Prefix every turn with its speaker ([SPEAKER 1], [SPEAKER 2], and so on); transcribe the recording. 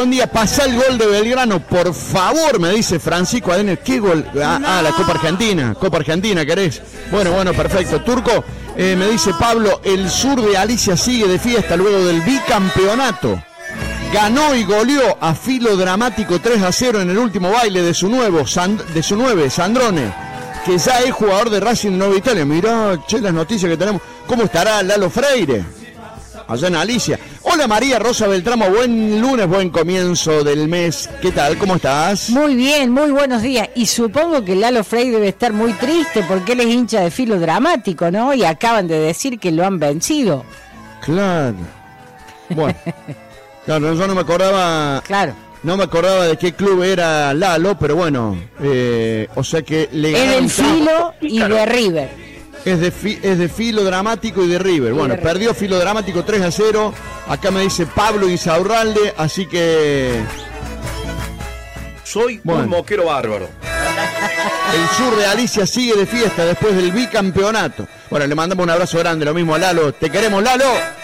[SPEAKER 1] Buen día, pasá el gol de Belgrano, por favor, me dice Francisco Adenes. ¿Qué gol? La Copa Argentina. Copa Argentina, ¿querés? Bueno, perfecto. Turco, me dice Pablo, el sur de Alicia sigue de fiesta luego del bicampeonato. Ganó y goleó a filo dramático 3-0 en el último baile de su 9, Sandrone, que ya es jugador de Racing de Nueva Italia. Mirá, las noticias que tenemos. ¿Cómo estará Lalo Freire? Allá en Alicia. Hola María Rosa Beltramo, buen lunes, buen comienzo del mes. ¿Qué tal? ¿Cómo estás?
[SPEAKER 2] Muy bien, muy buenos días. Y supongo que Lalo Freire debe estar muy triste porque él es hincha de filo dramático, ¿no? Y acaban de decir que lo han vencido.
[SPEAKER 1] Claro. Bueno. Claro, yo no me acordaba.
[SPEAKER 2] Claro.
[SPEAKER 1] No me acordaba de qué club era Lalo, pero bueno. O sea que le ganaron.
[SPEAKER 2] Es del Filo y de River.
[SPEAKER 1] Es de Filo Dramático y de River. Bueno, perdió Filo Dramático 3-0. Acá me dice Pablo Insaurralde, así que.
[SPEAKER 3] Soy un moquero bárbaro.
[SPEAKER 1] El sur de Alicia sigue de fiesta después del bicampeonato. Bueno, le mandamos un abrazo grande, lo mismo a Lalo. Te queremos, Lalo.